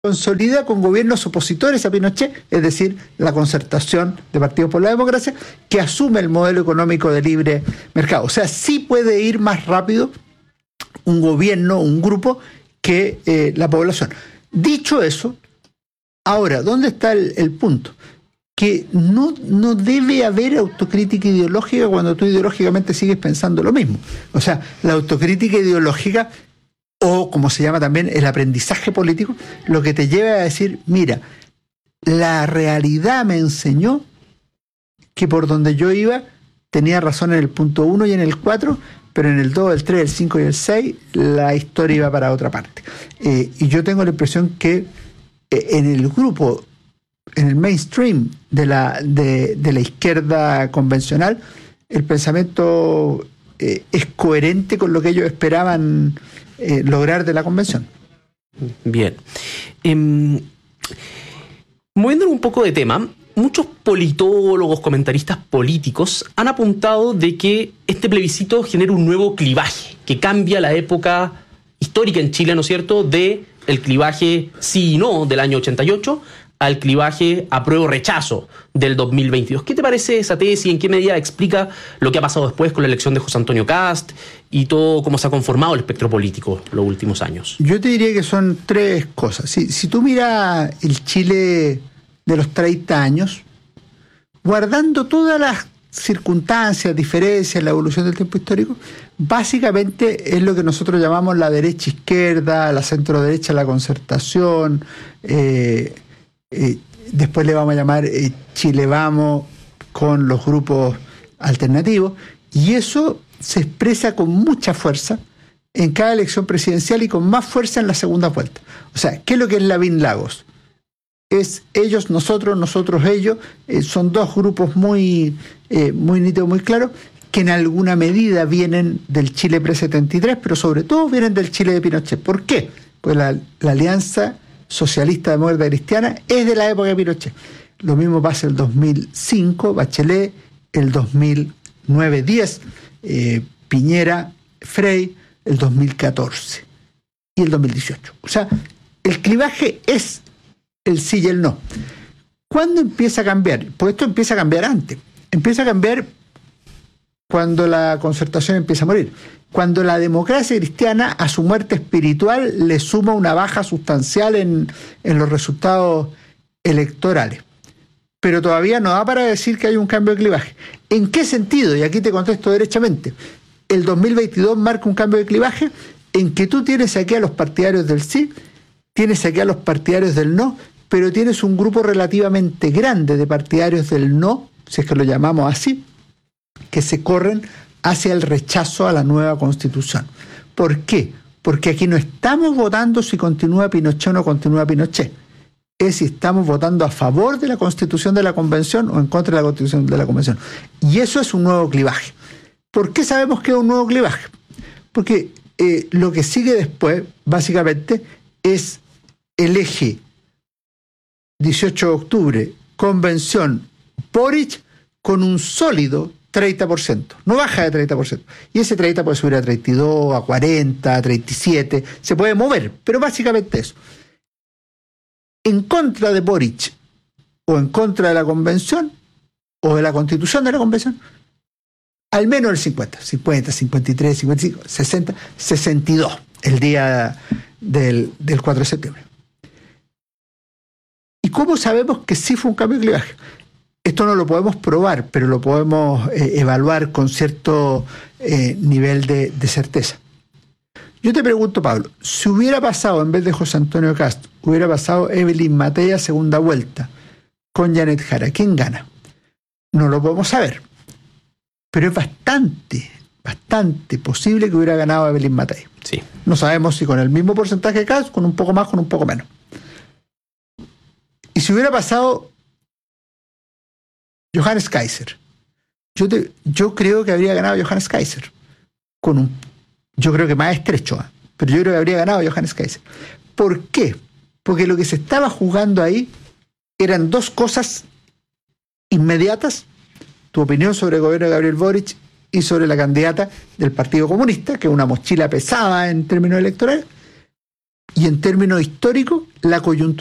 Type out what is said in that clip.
consolida con gobiernos opositores a Pinochet, es decir, la Concertación de Partidos por la Democracia, que asume el modelo económico de libre mercado. O sea, sí puede ir más rápido un gobierno, un grupo, que la población. Dicho eso, ahora, ¿dónde está el punto? Que no debe haber autocrítica ideológica cuando tú ideológicamente sigues pensando lo mismo. O sea, la autocrítica ideológica, o como se llama también el aprendizaje político, lo que te lleva a decir, mira, la realidad me enseñó que por donde yo iba tenía razón en el punto 1 y en el 4, pero en el 2, el 3, el 5 y el 6 la historia iba para otra parte. Y yo tengo la impresión que en el grupo, en el mainstream de la izquierda convencional, el pensamiento es coherente con lo que ellos esperaban lograr de la convención. Bien. Moviéndonos un poco de tema, muchos politólogos, comentaristas políticos han apuntado de que este plebiscito genera un nuevo clivaje, que cambia la época histórica en Chile, ¿no es cierto?, de el clivaje sí y no del año 88 al clivaje apruebo-rechazo del 2022. ¿Qué te parece esa tesis? ¿En qué medida explica lo que ha pasado después con la elección de José Antonio Kast y todo cómo se ha conformado el espectro político los últimos años? Yo te diría que son tres cosas. Si tú miras el Chile de los 30 años, guardando todas las circunstancias, diferencias, la evolución del tiempo histórico, básicamente es lo que nosotros llamamos la derecha-izquierda, la centro-derecha, la concertación, después le vamos a llamar Chile Vamos con los grupos alternativos, y eso se expresa con mucha fuerza en cada elección presidencial y con más fuerza en la segunda vuelta. O sea, ¿qué es lo que es Lavín Lagos? Es ellos, nosotros, nosotros, ellos. Son dos grupos muy nítidos, muy claros, que en alguna medida vienen del Chile pre-73, pero sobre todo vienen del Chile de Pinochet. ¿Por qué? Pues la Alianza Socialista Demócrata Cristiana es de la época de Pinochet. Lo mismo pasa el 2005, Bachelet, el 2009-10, Piñera, Frey, el 2014 y el 2018. O sea, el clivaje es el sí y el no. ¿Cuándo empieza a cambiar? Pues esto empieza a cambiar antes. Empieza a cambiar cuando la concertación empieza a morir. Cuando la democracia cristiana a su muerte espiritual le suma una baja sustancial en los resultados electorales. Pero todavía no da para decir que hay un cambio de clivaje. ¿En qué sentido? Y aquí te contesto derechamente. El 2022 marca un cambio de clivaje en que tú tienes aquí a los partidarios del sí, tienes aquí a los partidarios del no, pero tienes un grupo relativamente grande de partidarios del no, si es que lo llamamos así, que se corren hacia el rechazo a la nueva Constitución. ¿Por qué? Porque aquí no estamos votando si continúa Pinochet o no continúa Pinochet. Es si estamos votando a favor de la Constitución de la Convención o en contra de la Constitución de la Convención. Y eso es un nuevo clivaje. ¿Por qué sabemos que es un nuevo clivaje? Porque lo que sigue después, básicamente, es el eje 18 de octubre, Convención, Boric, con un sólido 30%, no baja de 30%. Y ese 30% puede subir a 32, a 40, a 37, se puede mover, pero básicamente eso. En contra de Boric, o en contra de la Convención, o de la Constitución de la Convención, al menos el 50, 53, 55, 60, 62, el día del 4 de septiembre. ¿Y cómo sabemos que sí fue un cambio de clivaje? Esto no lo podemos probar, pero lo podemos evaluar con cierto nivel de certeza. Yo te pregunto, Pablo, si hubiera pasado, en vez de José Antonio Kast, hubiera pasado Evelyn Matei a segunda vuelta con Janet Jara, ¿quién gana? No lo podemos saber, pero es bastante posible que hubiera ganado Evelyn Matei. Sí. No sabemos si con el mismo porcentaje de Kast, con un poco más, con un poco menos. Y si hubiera pasado Johannes Kaiser, yo creo que habría ganado Johannes Kaiser, yo creo que más estrecho, pero yo creo que habría ganado Johannes Kaiser. ¿Por qué? Porque lo que se estaba jugando ahí eran dos cosas inmediatas: tu opinión sobre el gobierno de Gabriel Boric y sobre la candidata del Partido Comunista, que es una mochila pesada en términos electorales, y en términos históricos, la coyuntura